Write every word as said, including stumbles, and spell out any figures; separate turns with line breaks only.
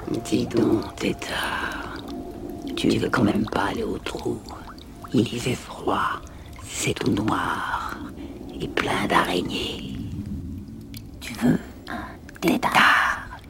Dis donc, Tétard, tu veux quand même pas aller au trou. Il y fait froid, c'est tout noir et plein d'araignées. Tu veux un Tétard?